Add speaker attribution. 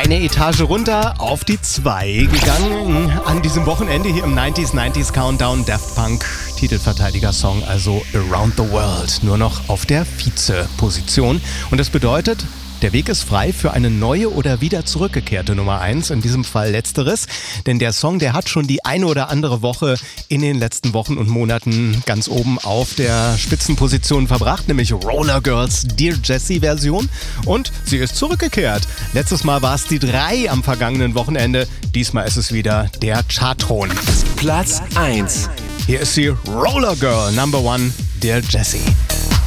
Speaker 1: Eine Etage runter auf die 2 gegangen. An diesem Wochenende hier im 90s Countdown Daft Punk Titelverteidiger-Song, also Around the World, nur noch auf der Vize-Position. Und das bedeutet, der Weg ist frei für eine neue oder wieder zurückgekehrte Nummer 1, in diesem Fall letzteres. Denn der Song, der hat schon die eine oder andere Woche in den letzten Wochen und Monaten ganz oben auf der Spitzenposition verbracht, nämlich Roller Girls Dear Jessie Version. Und sie ist zurückgekehrt. Letztes Mal war es die 3 am vergangenen Wochenende. Diesmal ist es wieder der Chartthron.
Speaker 2: Platz 1.
Speaker 1: Hier ist sie, Roller Girl Number 1, Dear Jessie.